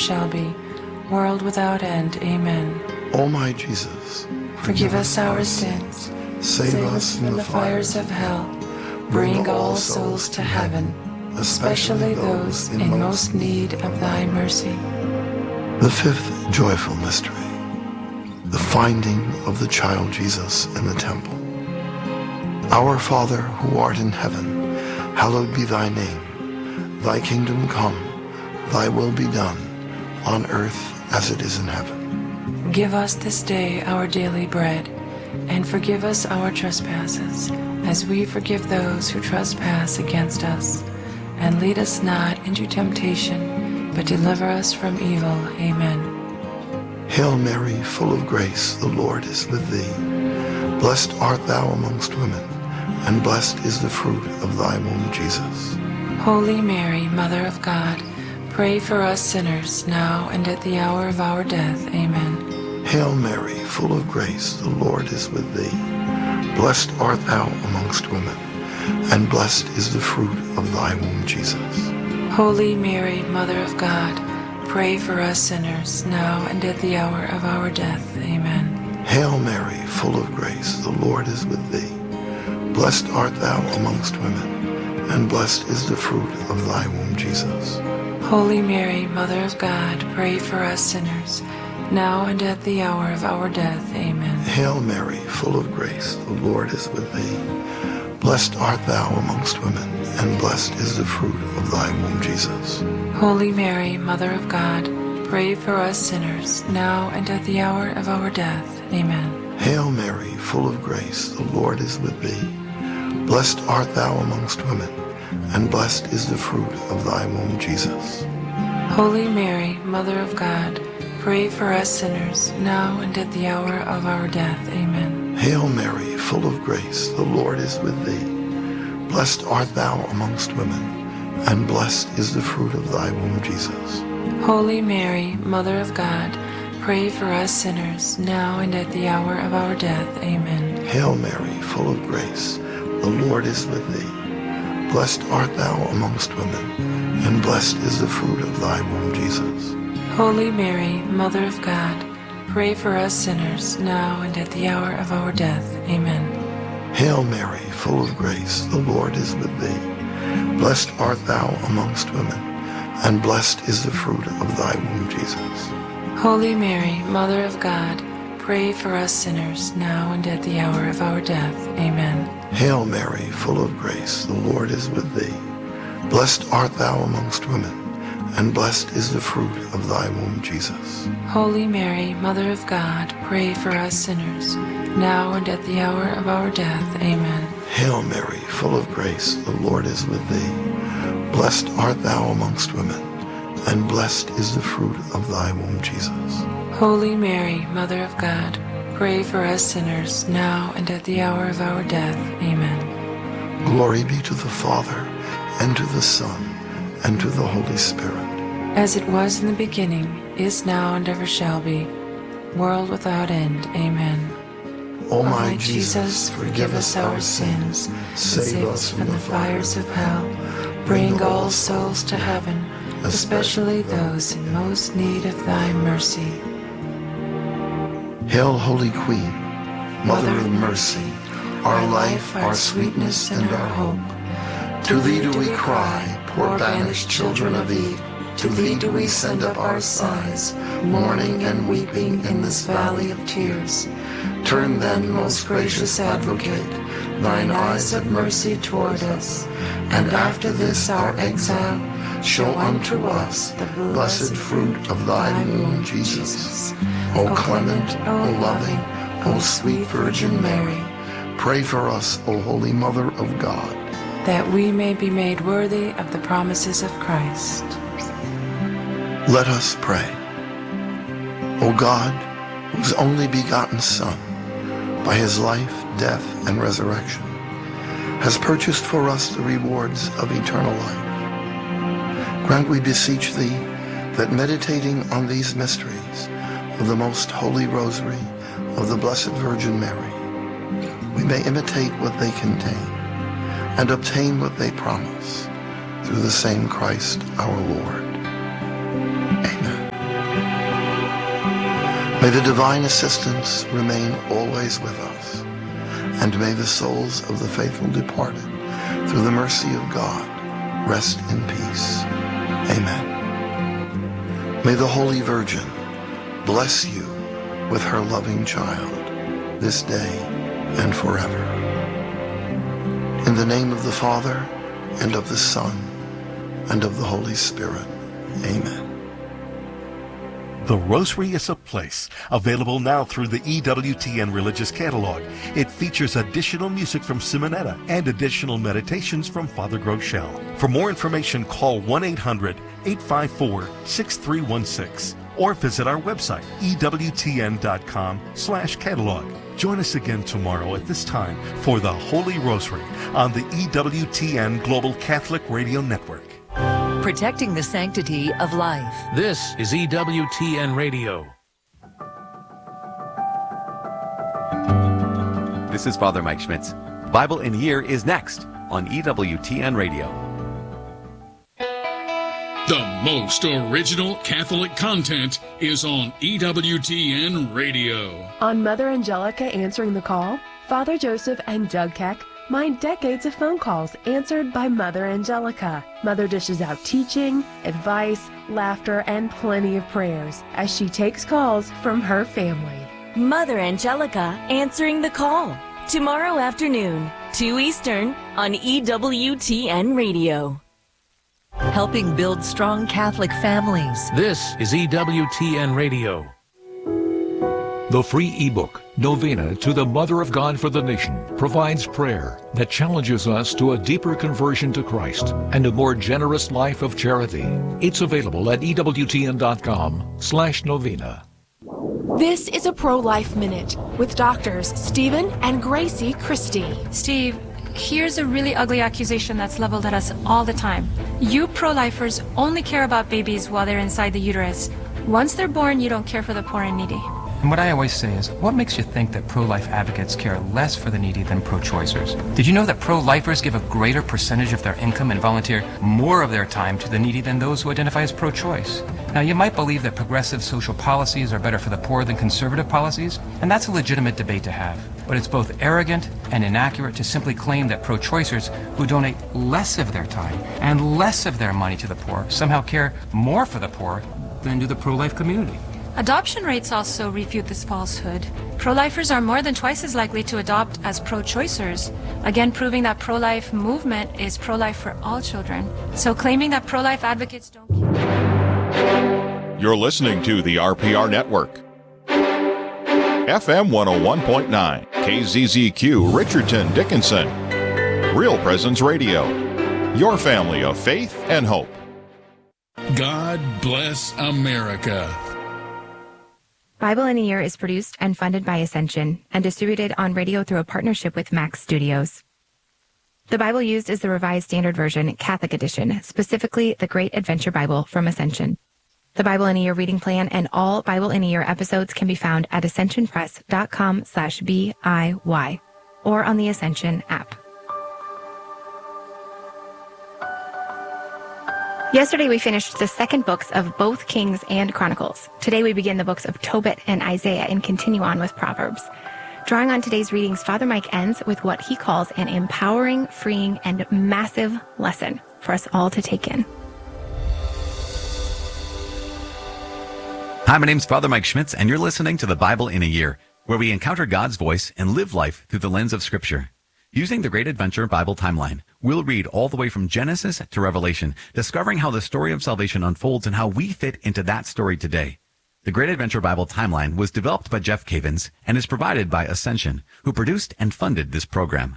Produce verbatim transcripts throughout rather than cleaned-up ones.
shall be, world without end. Amen. O my Jesus, forgive us our sins, save us from the fires of hell, bring all souls to heaven, especially those in most need of thy mercy. The fifth joyful mystery, the finding of the child Jesus in the temple. Our Father, who art in heaven, hallowed be thy name. Thy kingdom come, thy will be done, on earth as it is in heaven. Give us this day our daily bread, and forgive us our trespasses, as we forgive those who trespass against us. And lead us not into temptation, but deliver us from evil. Amen. Hail Mary, full of grace, the Lord is with thee. Blessed art thou amongst women, and blessed is the fruit of thy womb, Jesus. Holy Mary, Mother of God, pray for us sinners, now and at the hour of our death. Amen. Hail Mary, full of grace, the Lord is with thee. Blessed art thou amongst women, and blessed is the fruit of thy womb, Jesus. Holy Mary, Mother of God, pray for us sinners, now and at the hour of our death. Amen. Hail Mary, full of grace, the Lord is with thee. Blessed art thou amongst women, and blessed is the fruit of thy womb, Jesus. Holy Mary, Mother of God, pray for us sinners, now and at the hour of our death. Amen. Hail Mary, full of grace, the Lord is with thee. Blessed art thou amongst women, and blessed is the fruit of thy womb, Jesus. Holy Mary, Mother of God, pray for us sinners, now and at the hour of our death. Amen. Hail Mary, full of grace, the Lord is with thee. Blessed art thou amongst women, and blessed is the fruit of thy womb, Jesus. Holy Mary, Mother of God, pray for us sinners, now and at the hour of our death. Amen. Hail Mary, full of grace, the Lord is with thee. Blessed art thou amongst women, and blessed is the fruit of thy womb, Jesus. Holy Mary, Mother of God, pray for us sinners, now and at the hour of our death. Amen. Hail Mary, full of grace, the Lord is with thee. Blessed art thou amongst women, and blessed is the fruit of thy womb, Jesus. Holy Mary, Mother of God, pray for us sinners, now and at the hour of our death. Amen. Hail Mary, full of grace, the Lord is with thee. Blessed art thou amongst women, and blessed is the fruit of thy womb, Jesus. Holy Mary, Mother of God, pray for us sinners, now and at the hour of our death. Amen. Hail Mary, full of grace, the Lord is with thee. Blessed art thou amongst women, and blessed is the fruit of thy womb, Jesus. Holy Mary, Mother of God, pray for us sinners, now and at the hour of our death. Amen. Hail Mary, full of grace, the Lord is with thee. Blessed art thou amongst women, and blessed is the fruit of thy womb, Jesus. Holy Mary, Mother of God, pray for us sinners, now and at the hour of our death. Amen. Glory be to the Father, and to the Son, and to the Holy Spirit. As it was in the beginning, is now, and ever shall be, world without end. Amen. O my Jesus, forgive us our sins, save us from the fires of hell, bring all souls to heaven, especially those in most need of thy mercy. Hail, Holy Queen, Mother of mercy, our life, our sweetness, and our hope. To thee do we cry, poor banished children of Eve. To thee do we send up our sighs, mourning and weeping in this valley of tears. Turn then, most gracious Advocate, thine eyes of mercy toward us, and after this our exile, show unto us the blessed fruit of thy womb, Jesus. O clement, O loving, O sweet Virgin Mary, pray for us, O Holy Mother of God, that we may be made worthy of the promises of Christ. Let us pray. O God, whose only begotten Son, by his life, death, and resurrection, has purchased for us the rewards of eternal life, grant, we beseech thee, that meditating on these mysteries of the most holy rosary of the Blessed Virgin Mary, we may imitate what they contain and obtain what they promise, through the same Christ our Lord. Amen. May the divine assistance remain always with us, and may the souls of the faithful departed, through the mercy of God, rest in peace. Amen. May the Holy Virgin bless you with her loving child, this day and forever. In the name of the Father, and of the Son, and of the Holy Spirit. Amen. The Rosary is a Place, available now through the E W T N Religious Catalog. It features additional music from Simonetta and additional meditations from Father Groeschel. For more information, call one eight hundred, eight five four, six three one six or visit our website, E W T N dot com slash catalog. Join us again tomorrow at this time for the Holy Rosary on the E W T N Global Catholic Radio Network. Protecting the sanctity of life. This is E W T N Radio. This is Father Mike Schmitz. Bible in a Year is next on E W T N Radio. The most original Catholic content is on E W T N Radio. On Mother Angelica Answering the Call, Father Joseph and Doug Keck mind decades of phone calls answered by Mother Angelica. Mother dishes out teaching, advice, laughter, and plenty of prayers as she takes calls from her family. Mother Angelica Answering the Call, tomorrow afternoon, two Eastern, on E W T N Radio. Helping build strong Catholic families. This is E W T N Radio. The free ebook, Novena to the Mother of God for the Nation, provides prayer that challenges us to a deeper conversion to Christ and a more generous life of charity. It's available at E W T N dot com slash novena. This is a Pro-Life Minute with doctors Stephen and Gracie Christie. Steve, here's a really ugly accusation that's leveled at us all the time. You pro-lifers only care about babies while they're inside the uterus. Once they're born, you don't care for the poor and needy. And what I always say is, what makes you think that pro-life advocates care less for the needy than pro-choicers? Did you know that pro-lifers give a greater percentage of their income and volunteer more of their time to the needy than those who identify as pro-choice? Now, you might believe that progressive social policies are better for the poor than conservative policies, and that's a legitimate debate to have. But it's both arrogant and inaccurate to simply claim that pro-choicers who donate less of their time and less of their money to the poor somehow care more for the poor than do the pro-life community. Adoption rates also refute this falsehood. Pro-lifers are more than twice as likely to adopt as pro-choicers, again proving that pro-life movement is pro-life for all children. So claiming that pro-life advocates don't care. You're listening to the R P R Network. F M one oh one point nine, K Z Z Q, Richardson, Dickinson. Real Presence Radio. Your family of faith and hope. God bless America. Bible in a Year is produced and funded by Ascension and distributed on radio through a partnership with Max Studios. The Bible used is the Revised Standard Version, Catholic Edition, specifically the Great Adventure Bible from Ascension. The Bible in a Year reading plan and all Bible in a Year episodes can be found at ascensionpress.com slash B-I-Y or on the Ascension app. Yesterday we finished the second books of both Kings and Chronicles. Today we begin the books of Tobit and Isaiah and continue on with Proverbs. Drawing on today's readings, Father Mike ends with what he calls an empowering, freeing, and massive lesson for us all to take in. Hi, my name's Father Mike Schmitz, and you're listening to the Bible in a Year, where we encounter God's voice and live life through the lens of Scripture. Using the Great Adventure Bible timeline, we'll read all the way from Genesis to Revelation, discovering how the story of salvation unfolds and how we fit into that story today. The Great Adventure Bible timeline was developed by Jeff Cavins and is provided by Ascension, who produced and funded this program.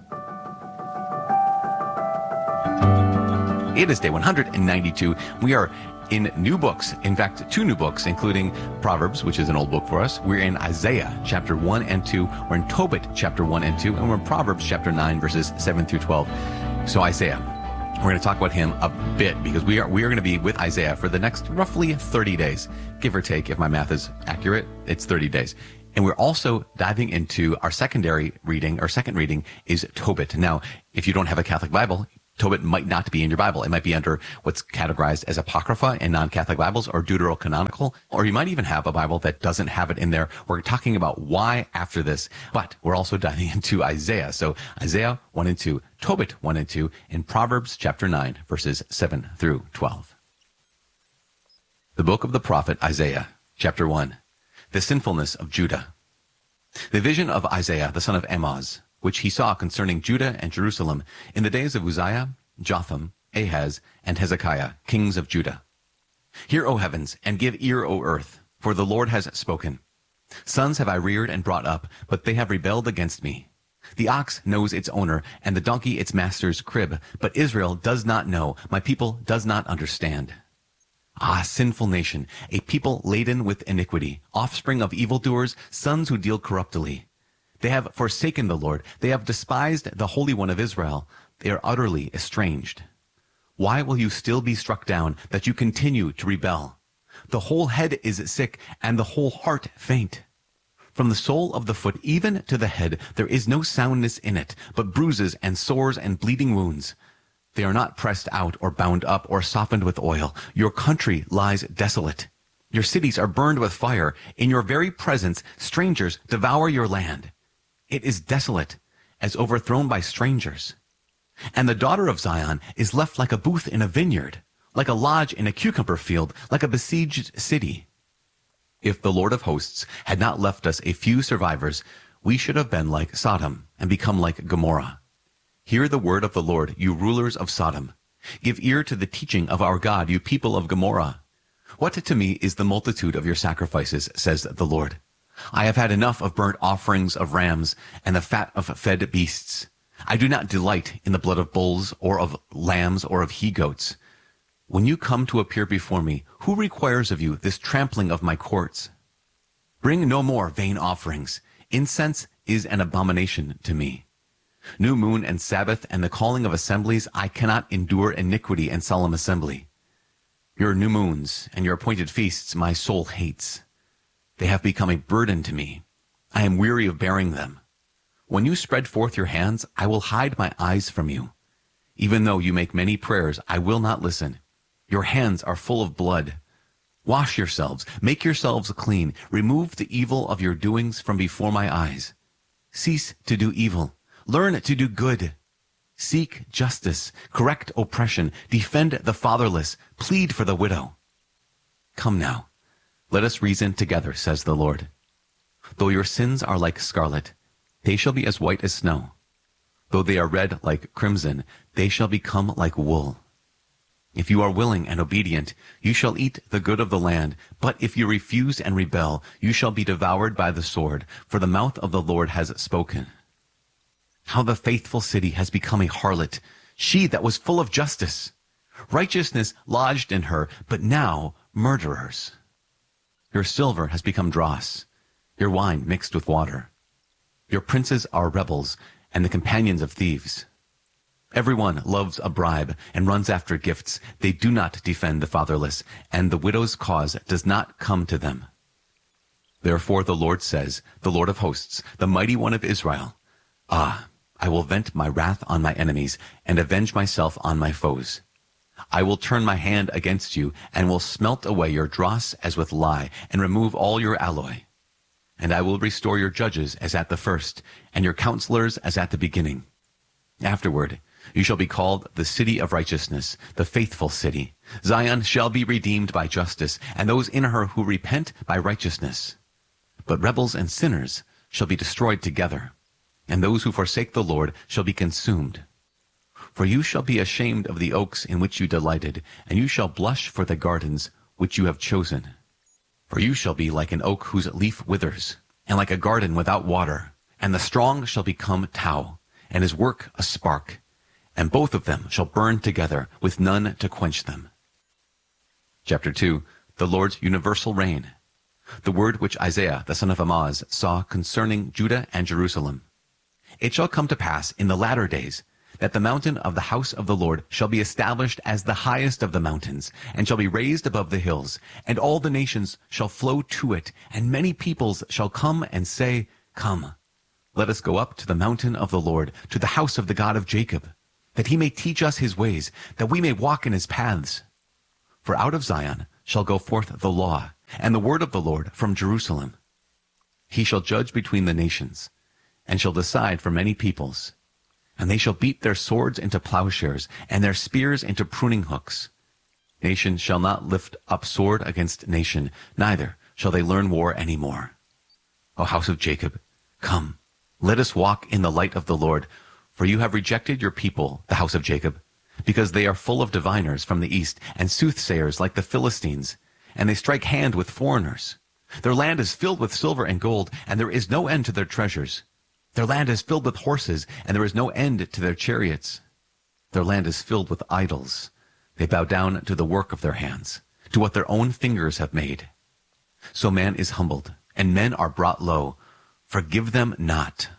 It is day one hundred ninety-two. We are in new books, in fact, two new books, including Proverbs, which is an old book for us. We're in Isaiah chapter one and two. We're in Tobit chapter one and two. And we're in Proverbs chapter nine, verses seven through twelve. So Isaiah, we're going to talk about him a bit because we are we are going to be with Isaiah for the next roughly thirty days, give or take. If my math is accurate, it's thirty days. And we're also diving into our secondary reading. Our second reading is Tobit. Now, if you don't have a Catholic Bible, Tobit might not be in your Bible. It might be under what's categorized as Apocrypha in non-Catholic Bibles or Deuterocanonical, or you might even have a Bible that doesn't have it in there. We're talking about why after this, but we're also diving into Isaiah. So Isaiah one and two, Tobit one and two, in Proverbs chapter nine, verses seven through twelve. The book of the prophet Isaiah, chapter one, the sinfulness of Judah. The vision of Isaiah, the son of Amoz, which he saw concerning Judah and Jerusalem in the days of Uzziah, Jotham, Ahaz, and Hezekiah, kings of Judah. Hear, O heavens, and give ear, O earth, for the Lord has spoken. Sons have I reared and brought up, but they have rebelled against me. The ox knows its owner, and the donkey its master's crib, but Israel does not know, my people does not understand. Ah, sinful nation, a people laden with iniquity, offspring of evildoers, sons who deal corruptly. They have forsaken the Lord. They have despised the Holy One of Israel. They are utterly estranged. Why will you still be struck down, that you continue to rebel? The whole head is sick, and the whole heart faint. From the sole of the foot even to the head there is no soundness in it, but bruises and sores and bleeding wounds. They are not pressed out or bound up or softened with oil. Your country lies desolate. Your cities are burned with fire. In your very presence strangers devour your land. It is desolate, as overthrown by strangers. And the daughter of Zion is left like a booth in a vineyard, like a lodge in a cucumber field, like a besieged city. If the Lord of hosts had not left us a few survivors, we should have been like Sodom and become like Gomorrah. Hear the word of the Lord, you rulers of Sodom. Give ear to the teaching of our God, you people of Gomorrah. What to me is the multitude of your sacrifices, says the Lord. I have had enough of burnt offerings of rams and the fat of fed beasts. I do not delight in the blood of bulls or of lambs or of he-goats. When you come to appear before me, who requires of you this trampling of my courts? Bring no more vain offerings. Incense is an abomination to me. New moon and Sabbath and the calling of assemblies, I cannot endure iniquity and solemn assembly. Your new moons and your appointed feasts my soul hates. They have become a burden to me. I am weary of bearing them. When you spread forth your hands, I will hide my eyes from you. Even though you make many prayers, I will not listen. Your hands are full of blood. Wash yourselves, make yourselves clean. Remove the evil of your doings from before my eyes. Cease to do evil. Learn to do good. Seek justice, correct oppression, defend the fatherless, plead for the widow. Come now. Let us reason together, says the Lord. Though your sins are like scarlet, they shall be as white as snow. Though they are red like crimson, they shall become like wool. If you are willing and obedient, you shall eat the good of the land. But if you refuse and rebel, you shall be devoured by the sword, for the mouth of the Lord has spoken. How the faithful city has become a harlot, she that was full of justice. Righteousness lodged in her, but now murderers. Your silver has become dross, your wine mixed with water. Your princes are rebels and the companions of thieves. Everyone loves a bribe and runs after gifts. They do not defend the fatherless, and the widow's cause does not come to them. Therefore the Lord says, the Lord of hosts, the mighty one of Israel, Ah, I will vent my wrath on my enemies and avenge myself on my foes. I will turn my hand against you and will smelt away your dross as with lye and remove all your alloy. And I will restore your judges as at the first and your counselors as at the beginning. Afterward, you shall be called the city of righteousness, the faithful city. Zion shall be redeemed by justice, and those in her who repent by righteousness. But rebels and sinners shall be destroyed together, and those who forsake the Lord shall be consumed. For you shall be ashamed of the oaks in which you delighted, and you shall blush for the gardens which you have chosen. For you shall be like an oak whose leaf withers, and like a garden without water. And the strong shall become tow, and his work a spark, and both of them shall burn together, with none to quench them. Chapter two. The Lord's universal reign. The word which Isaiah the son of Amoz saw concerning Judah and Jerusalem. It shall come to pass in the latter days, that the mountain of the house of the Lord shall be established as the highest of the mountains, and shall be raised above the hills, and all the nations shall flow to it, and many peoples shall come and say, Come, let us go up to the mountain of the Lord, to the house of the God of Jacob, that he may teach us his ways, that we may walk in his paths. For out of Zion shall go forth the law, and the word of the Lord from Jerusalem. He shall judge between the nations, and shall decide for many peoples. And they shall beat their swords into plowshares, and their spears into pruning hooks. Nation shall not lift up sword against nation, neither shall they learn war any more. O house of Jacob, come, let us walk in the light of the Lord, for you have rejected your people, the house of Jacob, because they are full of diviners from the east, and soothsayers like the Philistines, and they strike hand with foreigners. Their land is filled with silver and gold, and there is no end to their treasures. Their land is filled with horses, and there is no end to their chariots. Their land is filled with idols. They bow down to the work of their hands, to what their own fingers have made. So man is humbled, and men are brought low. Forgive them not.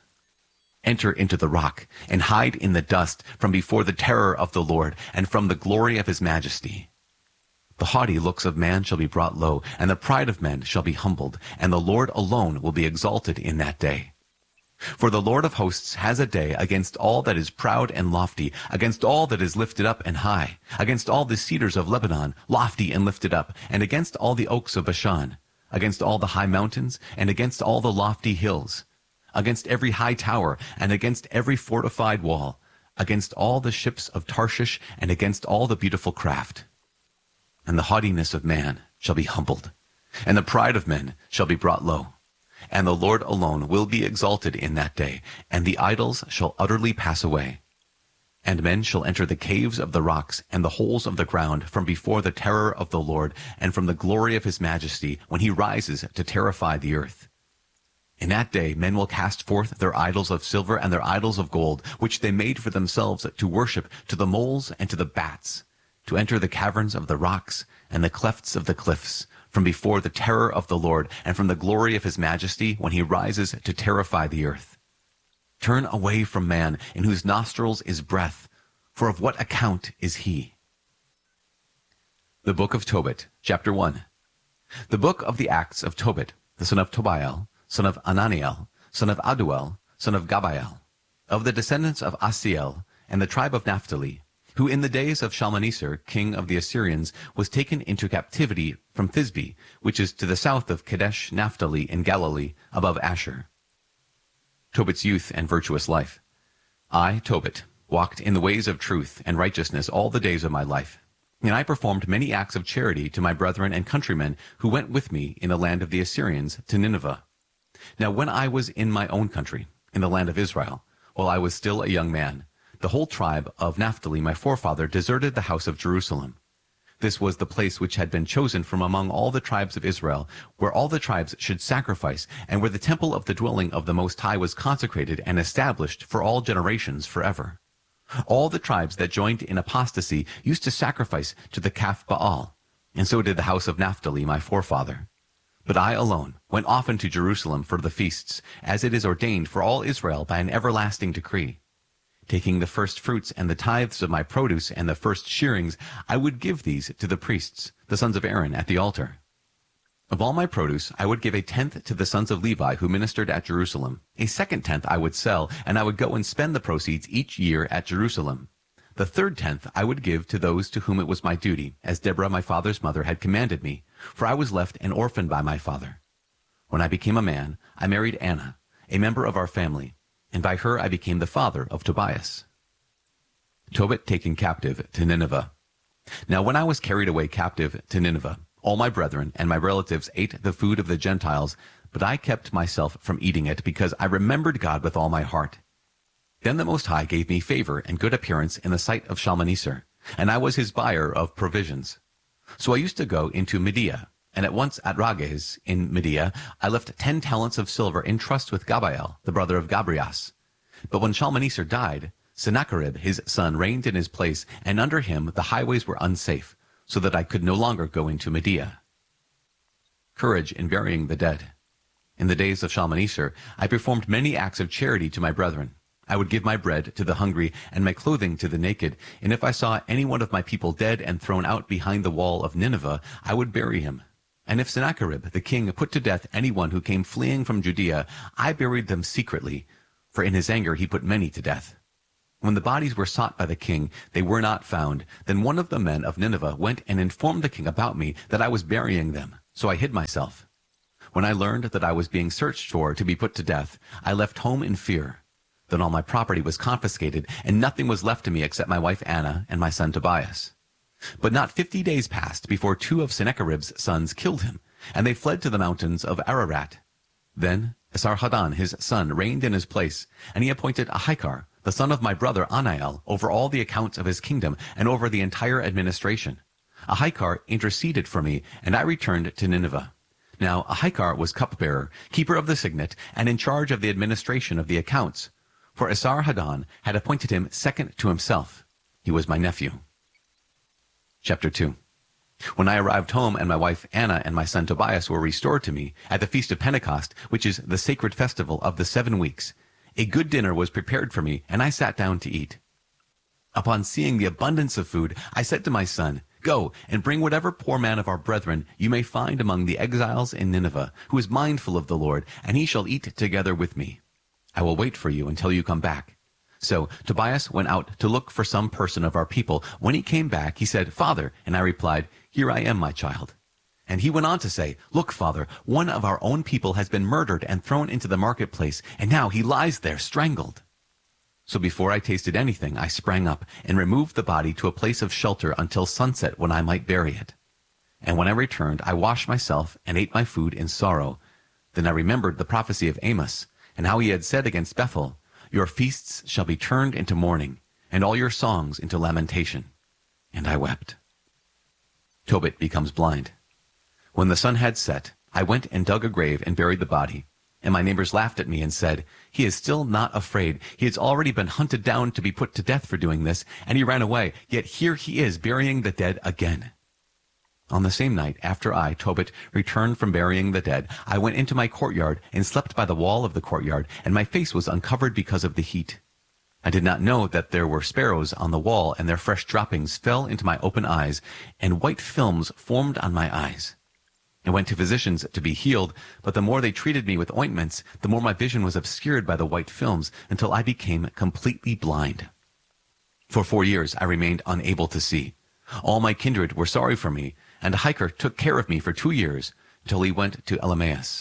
Enter into the rock, and hide in the dust from before the terror of the Lord, and from the glory of his majesty. The haughty looks of man shall be brought low, and the pride of men shall be humbled, and the Lord alone will be exalted in that day. For the Lord of hosts has a day against all that is proud and lofty, against all that is lifted up and high, against all the cedars of Lebanon, lofty and lifted up, and against all the oaks of Bashan, against all the high mountains, and against all the lofty hills, against every high tower, and against every fortified wall, against all the ships of Tarshish, and against all the beautiful craft. And the haughtiness of man shall be humbled, and the pride of men shall be brought low. And the Lord alone will be exalted in that day, and the idols shall utterly pass away. And men shall enter the caves of the rocks and the holes of the ground from before the terror of the Lord, and from the glory of his majesty, when he rises to terrify the earth. In that day men will cast forth their idols of silver and their idols of gold, which they made for themselves to worship, to the moles and to the bats, to enter the caverns of the rocks and the clefts of the cliffs, from before the terror of the Lord, and from the glory of his majesty, when he rises to terrify the earth. Turn away from man, in whose nostrils is breath, for of what account is he? The Book of Tobit, Chapter one. The Book of the Acts of Tobit, the son of Tobiel, son of Ananiel, son of Aduel, son of Gabael, of the descendants of Asiel, and the tribe of Naphtali, who in the days of Shalmaneser, king of the Assyrians, was taken into captivity from Thisbe, which is to the south of Kadesh Naphtali in Galilee, above Asher. Tobit's youth and virtuous life. I, Tobit, walked in the ways of truth and righteousness all the days of my life, and I performed many acts of charity to my brethren and countrymen who went with me in the land of the Assyrians to Nineveh. Now when I was in my own country, in the land of Israel, while I was still a young man, the whole tribe of Naphtali, my forefather, deserted the house of Jerusalem. This was the place which had been chosen from among all the tribes of Israel, where all the tribes should sacrifice, and where the temple of the dwelling of the Most High was consecrated and established for all generations forever. All the tribes that joined in apostasy used to sacrifice to the calf Baal, and so did the house of Naphtali, my forefather. But I alone went often to Jerusalem for the feasts, as it is ordained for all Israel by an everlasting decree. Taking the first fruits and the tithes of my produce and the first shearings, I would give these to the priests, the sons of Aaron, at the altar. Of all my produce, I would give a tenth to the sons of Levi who ministered at Jerusalem. A second tenth I would sell, and I would go and spend the proceeds each year at Jerusalem. The third tenth I would give to those to whom it was my duty, as Deborah my father's mother had commanded me, for I was left an orphan by my father. When I became a man, I married Anna, a member of our family, and by her I became the father of Tobias. Tobit taken captive to Nineveh. Now when I was carried away captive to Nineveh, all my brethren and my relatives ate the food of the Gentiles, but I kept myself from eating it, because I remembered God with all my heart. Then the Most High gave me favor and good appearance in the sight of Shalmaneser, and I was his buyer of provisions. So I used to go into Media, and at once at Rages in Media I left ten talents of silver in trust with Gabael, the brother of Gabrias. But when Shalmaneser died, Sennacherib his son reigned in his place, and under him the highways were unsafe, so that I could no longer go into Media. Courage in burying the dead. In the days of Shalmaneser I performed many acts of charity to my brethren. I would give my bread to the hungry and my clothing to the naked, and if I saw any one of my people dead and thrown out behind the wall of Nineveh, I would bury him. And if Sennacherib the king put to death anyone who came fleeing from Judea, I buried them secretly, for in his anger he put many to death. When the bodies were sought by the king, they were not found. Then one of the men of Nineveh went and informed the king about me that I was burying them. So I hid myself. When I learned that I was being searched for to be put to death, I left home in fear. Then all my property was confiscated, and nothing was left to me except my wife Anna and my son Tobias. But not fifty days passed before two of Sennacherib's sons killed him, and they fled to the mountains of Ararat. Then Esarhaddon his son reigned in his place, and he appointed Ahikar, the son of my brother Anael, over all the accounts of his kingdom and over the entire administration. Ahikar interceded for me, and I returned to Nineveh. Now Ahikar was cupbearer, keeper of the signet, and in charge of the administration of the accounts. For Esarhaddon had appointed him second to himself. He was my nephew. Chapter two. When I arrived home and my wife Anna and my son Tobias were restored to me at the Feast of Pentecost, which is the sacred festival of the seven weeks, a good dinner was prepared for me, and I sat down to eat. Upon seeing the abundance of food, I said to my son, "Go and bring whatever poor man of our brethren you may find among the exiles in Nineveh, who is mindful of the Lord, and he shall eat together with me. I will wait for you until you come back." So Tobias went out to look for some person of our people. When he came back, he said, "Father," and I replied, "Here I am, my child." And he went on to say, "Look, father, one of our own people has been murdered and thrown into the marketplace, and now he lies there strangled." So before I tasted anything, I sprang up and removed the body to a place of shelter until sunset, when I might bury it. And when I returned, I washed myself and ate my food in sorrow. Then I remembered the prophecy of Amos, and how he had said against Bethel, "Your feasts shall be turned into mourning, and all your songs into lamentation." And I wept. Tobit becomes blind. When the sun had set, I went and dug a grave and buried the body. And my neighbors laughed at me and said, "He is still not afraid. He has already been hunted down to be put to death for doing this, and he ran away. Yet here he is burying the dead again." On the same night, after I, Tobit, returned from burying the dead, I went into my courtyard and slept by the wall of the courtyard, and my face was uncovered because of the heat. I did not know that there were sparrows on the wall, and their fresh droppings fell into my open eyes, and white films formed on my eyes. I went to physicians to be healed, but the more they treated me with ointments, the more my vision was obscured by the white films, until I became completely blind. For four years I remained unable to see. All my kindred were sorry for me, and Ahikar took care of me for two years, until he went to Elamaeus.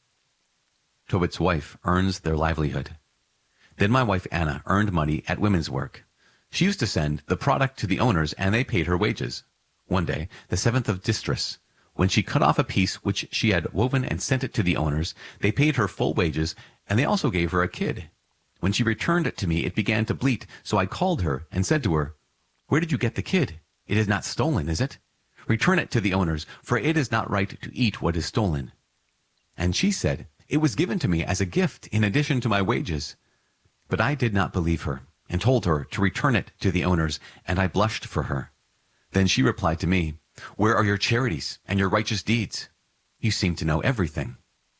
Tobit's wife earns their livelihood. Then my wife Anna earned money at women's work. She used to send the product to the owners, and they paid her wages. One day, the seventh of Distress, when she cut off a piece which she had woven and sent it to the owners, they paid her full wages, and they also gave her a kid. When she returned it to me, it began to bleat, so I called her and said to her, "Where did you get the kid? It is not stolen, is it? Return it to the owners, for it is not right to eat what is stolen." And she said, "It was given to me as a gift in addition to my wages." But I did not believe her, and told her to return it to the owners, and I blushed for her. Then she replied to me, "Where are your charities and your righteous deeds? You seem to know everything."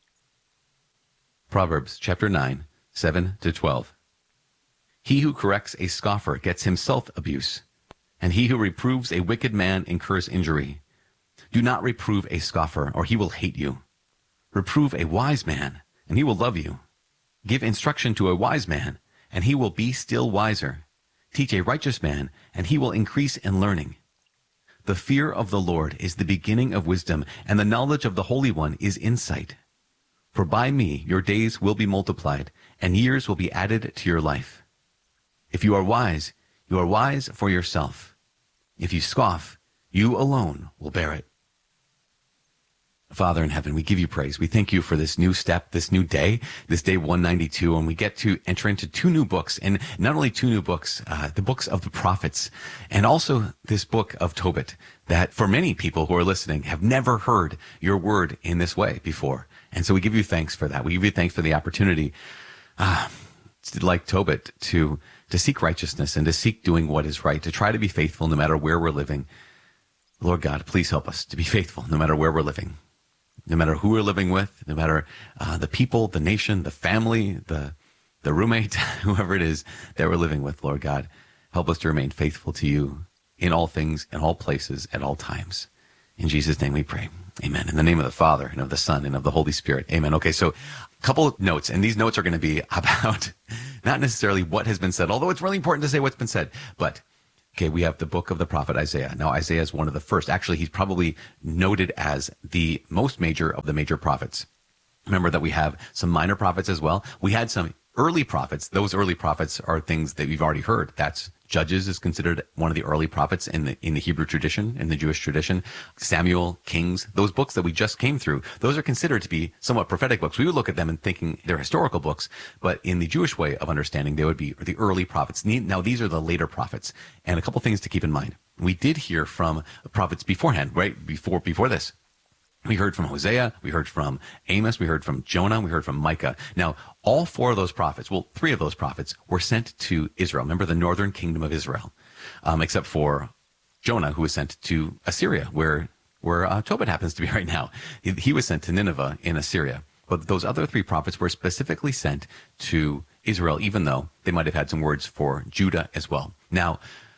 Proverbs chapter nine, seven to twelve. He who corrects a scoffer gets himself abuse, and he who reproves a wicked man incurs injury. Do not reprove a scoffer, or he will hate you. Reprove a wise man, and he will love you. Give instruction to a wise man, and he will be still wiser. Teach a righteous man, and he will increase in learning. The fear of the Lord is the beginning of wisdom, and the knowledge of the Holy One is insight. For by me your days will be multiplied, and years will be added to your life. If you are wise, you are wise for yourself. If you scoff, you alone will bear it. Father in heaven, we give you praise. We thank you for this new step, this new day, this day one ninety-two, and we get to enter into two new books, and not only two new books, uh, the books of the prophets, and also this book of Tobit, that for many people who are listening have never heard your word in this way before. And so we give you thanks for that. We give you thanks for the opportunity, uh, like Tobit, to, to seek righteousness and to seek doing what is right, to try to be faithful no matter where we're living. Lord God, please help us to be faithful no matter where we're living. No matter who we're living with, no matter uh, the people, the nation, the family, the the roommate, whoever it is that we're living with, Lord God, help us to remain faithful to you in all things, in all places, at all times. In Jesus' name we pray. Amen. In the name of the Father, and of the Son, and of the Holy Spirit. Amen. Okay, so a couple of notes, and these notes are going to be about not necessarily what has been said, although it's really important to say what's been said. But, okay, we have the book of the prophet Isaiah. Now, Isaiah is one of the first. Actually, he's probably noted as the most major of the major prophets. Remember that we have some minor prophets as well. We had some early prophets. Those early prophets are things that we've already heard. That's Judges is considered one of the early prophets in the in the Hebrew tradition, in the Jewish tradition. Samuel, Kings, those books that we just came through, those are considered to be somewhat prophetic books. We would look at them and thinking they're historical books, but in the Jewish way of understanding, they would be the early prophets. Now, these are the later prophets. And a couple things to keep in mind. We did hear from prophets beforehand, right? Before before this. We heard from Hosea, we heard from Amos, we heard from Jonah, we heard from Micah. Now, all four of those prophets, well, three of those prophets were sent to Israel. Remember the northern kingdom of Israel, um, except for Jonah, who was sent to Assyria, where where uh, Tobit happens to be right now. He, he was sent to Nineveh in Assyria. But those other three prophets were specifically sent to Israel, even though they might have had some words for Judah as well. Now,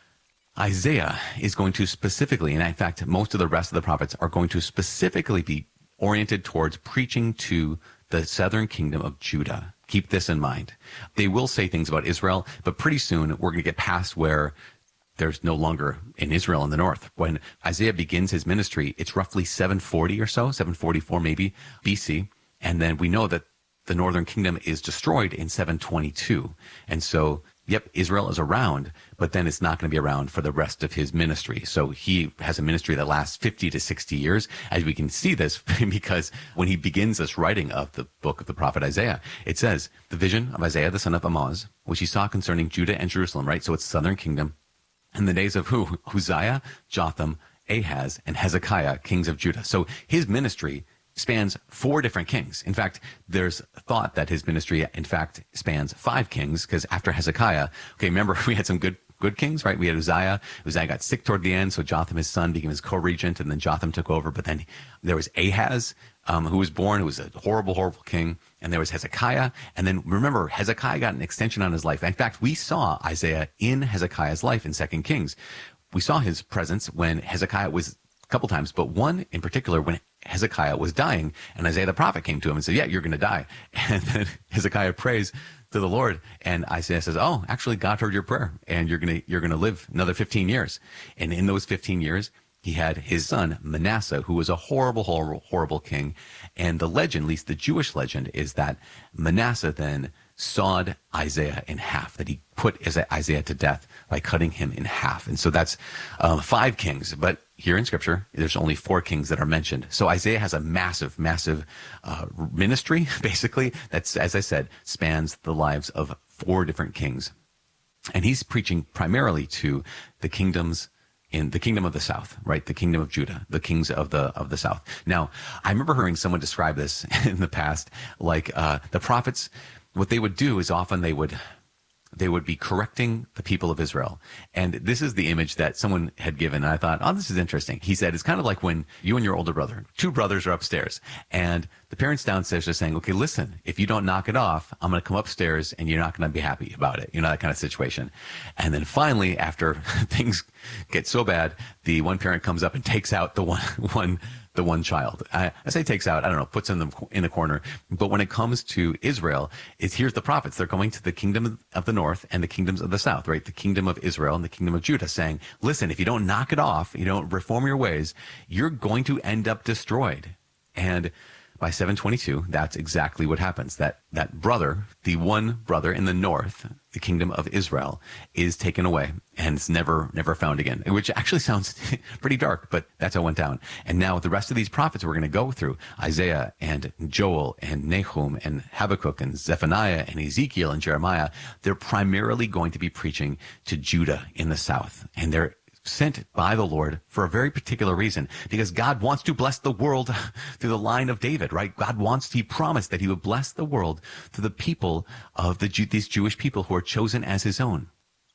Isaiah is going to specifically, and in fact, most of the rest of the prophets are going to specifically be oriented towards preaching to the southern kingdom of Judah. Keep this in mind. They will say things about Israel, but pretty soon we're going to get past where there's no longer in Israel in the north. When Isaiah begins his ministry, it's roughly seven forty or so, seven forty-four maybe, B C. And then we know that the northern kingdom is destroyed in seven twenty-two. And so yep, Israel is around, but then it's not going to be around for the rest of his ministry. So he has a ministry that lasts fifty to sixty years. As we can see this, because when he begins this writing of the book of the prophet Isaiah, it says, the vision of Isaiah, the son of Amoz, which he saw concerning Judah and Jerusalem, right? So it's southern kingdom. In the days of who? Uzziah, Jotham, Ahaz, and Hezekiah, kings of Judah. So his ministry spans four different kings. In fact, there's thought that his ministry, in fact, spans five kings, because after Hezekiah, okay, remember, we had some good good kings, right? We had Uzziah. Uzziah got sick toward the end, so Jotham, his son, became his co-regent, and then Jotham took over. But then there was Ahaz, um, who was born, who was a horrible, horrible king. And there was Hezekiah. And then remember, Hezekiah got an extension on his life. In fact, we saw Isaiah in Hezekiah's life in Second Kings. We saw his presence when Hezekiah was a couple times, but one in particular when Hezekiah was dying, and Isaiah the prophet came to him and said, yeah, you're going to die. And then Hezekiah prays to the Lord, and Isaiah says, oh, actually, God heard your prayer, and you're going to you're going to live another fifteen years. And in those fifteen years, he had his son, Manasseh, who was a horrible, horrible, horrible king. And the legend, at least the Jewish legend, is that Manasseh then sawed Isaiah in half, that he put Isaiah to death by cutting him in half. And so that's um, five kings. But here in Scripture, there's only four kings that are mentioned. So Isaiah has a massive, massive uh, ministry, basically, that's, as I said, spans the lives of four different kings. And he's preaching primarily to the kingdoms in the kingdom of the south, right? The kingdom of Judah, the kings of the of the south. Now, I remember hearing someone describe this in the past, like uh, the prophets, what they would do is often they would they would be correcting the people of Israel. And this is the image that someone had given. And I thought, oh, this is interesting. He said, it's kind of like when you and your older brother, two brothers are upstairs, and the parents downstairs are saying, okay, listen, if you don't knock it off, I'm going to come upstairs and you're not going to be happy about it. You know, that kind of situation. And then finally, after things get so bad, the one parent comes up and takes out the one, one, the one child. I, I say takes out, I don't know, puts in the in the corner. But when it comes to Israel, it's here's the prophets. They're going to the kingdom of the north and the kingdoms of the south, right? The kingdom of Israel and the kingdom of Judah, saying, listen, if you don't knock it off, you don't reform your ways, you're going to end up destroyed. And by seven twenty-two, that's exactly what happens. That that brother, the one brother in the north, the kingdom of Israel, is taken away and it's never, never found again, which actually sounds pretty dark, but that's how it went down. And now the rest of these prophets we're going to go through, Isaiah and Joel and Nahum and Habakkuk and Zephaniah and Ezekiel and Jeremiah, they're primarily going to be preaching to Judah in the south. And they're sent by the Lord for a very particular reason, because God wants to bless the world through the line of David, right? God wants, he promised that he would bless the world through the people of the these Jewish people who are chosen as his own.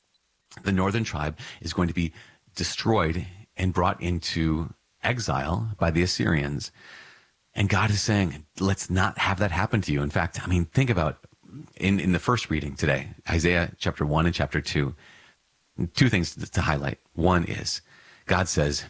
The northern tribe is going to be destroyed and brought into exile by the Assyrians. And God is saying, let's not have that happen to you. In fact, I mean, think about in, in the first reading today, Isaiah chapter one and chapter two, two things to highlight. One is God says,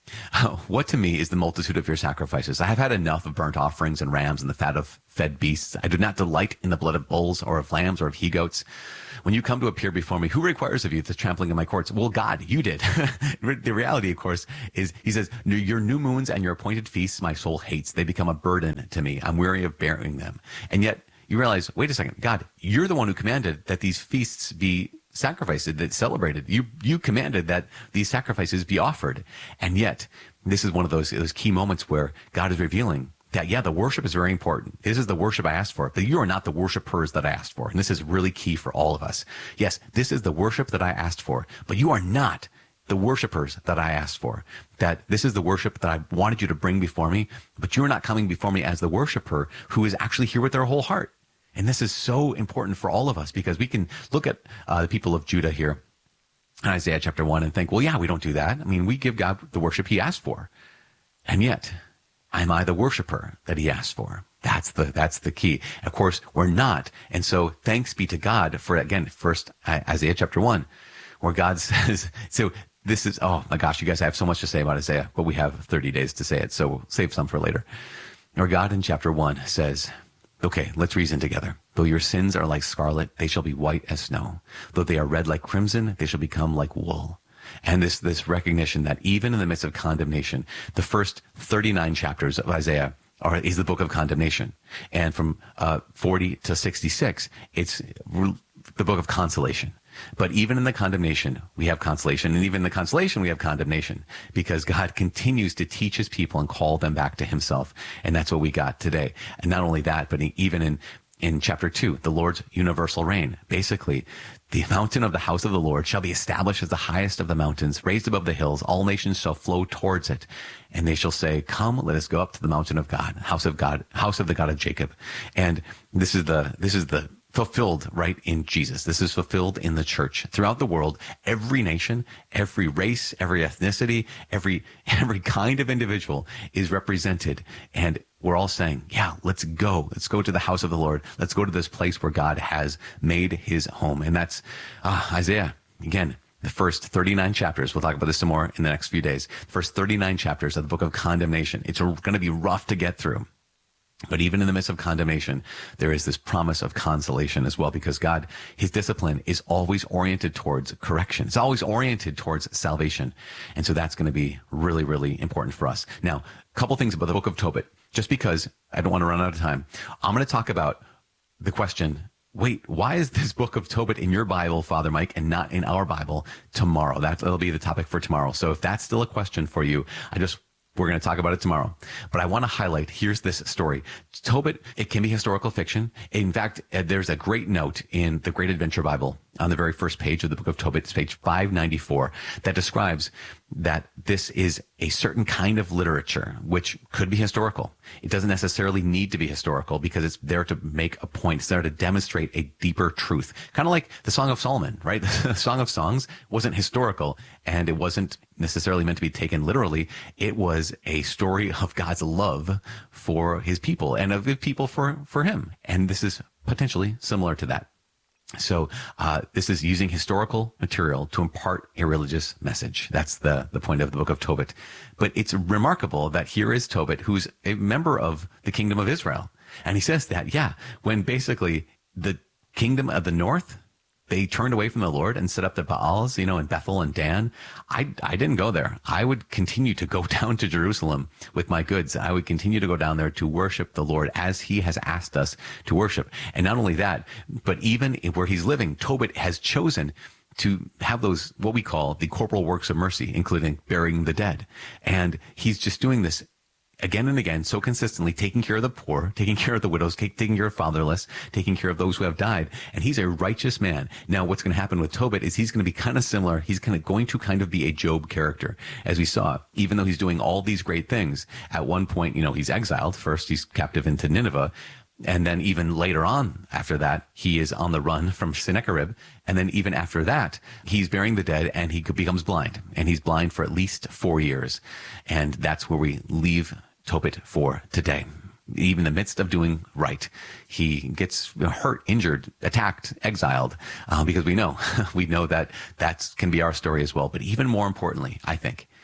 Uh, what to me is the multitude of your sacrifices? I have had enough of burnt offerings and rams and the fat of fed beasts. I do not delight in the blood of bulls or of lambs or of he-goats. When you come to appear before me, who requires of you the trampling of my courts? Well, God, you did. The reality, of course, is he says, your new moons and your appointed feasts my soul hates. They become a burden to me. I'm weary of bearing them. And yet you realize, wait a second, God, you're the one who commanded that these feasts be sacrificed, that celebrated. You you commanded that these sacrifices be offered. And yet, this is one of those, those key moments where God is revealing that, yeah, the worship is very important. This is the worship I asked for, but you are not the worshipers that I asked for. And this is really key for all of us. Yes, this is the worship that I asked for, but you are not the worshipers that I asked for. That this is the worship that I wanted you to bring before me, but you're not coming before me as the worshiper who is actually here with their whole heart. And this is so important for all of us, because we can look at uh, the people of Judah here in Isaiah chapter one and think, well, yeah, we don't do that. I mean, we give God the worship he asked for. And yet, am I the worshiper that he asked for? That's the, that's the key. Of course, we're not. And so thanks be to God for, again, first Isaiah chapter one, where God says, so this is, oh my gosh, you guys, I have so much to say about Isaiah, but we have thirty days to say it. So we'll save some for later. Or God in chapter one says, okay, let's reason together. Though your sins are like scarlet, they shall be white as snow. Though they are red like crimson, they shall become like wool. And this, this recognition that even in the midst of condemnation, the first thirty-nine chapters of Isaiah are, is the book of condemnation. And from uh, forty to sixty-six, it's the book of consolation. But even in the condemnation, we have consolation. And even in the consolation, we have condemnation, because God continues to teach his people and call them back to himself. And that's what we got today. And not only that, but even in, in chapter two, the Lord's universal reign. Basically, the mountain of the house of the Lord shall be established as the highest of the mountains, raised above the hills. All nations shall flow towards it. And they shall say, come, let us go up to the mountain of God, house of God, house of the God of Jacob. And this is the, this is the, fulfilled right in Jesus. This is fulfilled in the church throughout the world. Every nation, every race, every ethnicity, every every kind of individual is represented. And we're all saying, yeah, let's go. Let's go to the house of the Lord. Let's go to this place where God has made his home. And that's uh, Isaiah. Again, the first thirty-nine chapters, we'll talk about this some more in the next few days. The first thirty-nine chapters of the book of condemnation. It's going to be rough to get through. But even in the midst of condemnation, there is this promise of consolation as well, because God, his discipline is always oriented towards correction. It's always oriented towards salvation. And so that's going to be really, really important for us. Now, a couple things about the book of Tobit, just because I don't want to run out of time. I'm going to talk about the question, wait, why is this book of Tobit in your Bible, Father Mike, and not in our Bible tomorrow? That, that'll be the topic for tomorrow. So if that's still a question for you, I just We're going to talk about it tomorrow. But I want to highlight, here's this story. Tobit, it can be historical fiction. In fact, there's a great note in the Great Adventure Bible on the very first page of the book of Tobit, it's page five ninety-four, that describes that this is a certain kind of literature, which could be historical. It doesn't necessarily need to be historical, because it's there to make a point. It's there to demonstrate a deeper truth. Kind of like the Song of Solomon, right? The Song of Songs wasn't historical, and it wasn't necessarily meant to be taken literally. It was a story of God's love for his people and of his people for, for him. And this is potentially similar to that. So uh, this is using historical material to impart a religious message. That's the, the point of the book of Tobit. But it's remarkable that here is Tobit, who's a member of the kingdom of Israel. And he says that, yeah, when basically the kingdom of the north, they turned away from the Lord and set up the Baals, you know, in Bethel and Dan. I, I didn't go there. I would continue to go down to Jerusalem with my goods. I would continue to go down there to worship the Lord as he has asked us to worship. And not only that, but even where he's living, Tobit has chosen to have those, what we call the corporal works of mercy, including burying the dead. And he's just doing this again and again, so consistently, taking care of the poor, taking care of the widows, taking care of fatherless, taking care of those who have died. And he's a righteous man. Now, what's going to happen with Tobit is he's going to be kind of similar. He's kind of going to kind of be a Job character, as we saw. Even though he's doing all these great things, at one point, you know, he's exiled. First, he's captive into Nineveh. And then even later on, after that, he is on the run from Sennacherib. And then even after that, he's burying the dead and he becomes blind. And he's blind for at least four years. And that's where we leave Tobit for today. Even in the midst of doing right, he gets hurt, injured, attacked, exiled, uh, because we know, we know that that can be our story as well. But even more importantly, I think,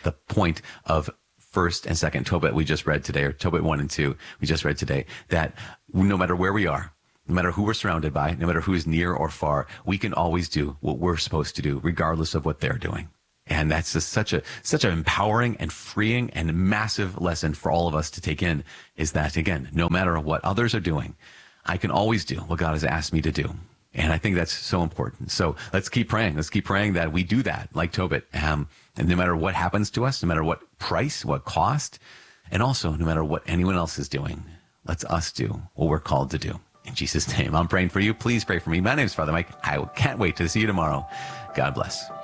the point of first and second Tobit we just read today, or Tobit one and two we just read today, that no matter where we are, no matter who we're surrounded by, no matter who is near or far, we can always do what we're supposed to do, regardless of what they're doing. And that's just such a such an empowering and freeing and massive lesson for all of us to take in, is that, again, no matter what others are doing, I can always do what God has asked me to do. And I think that's so important. So let's keep praying. Let's keep praying that we do that, like Tobit. Um, and no matter what happens to us, no matter what price, what cost, and also no matter what anyone else is doing, let's us do what we're called to do. In Jesus' name, I'm praying for you. Please pray for me. My name is Father Mike. I can't wait to see you tomorrow. God bless.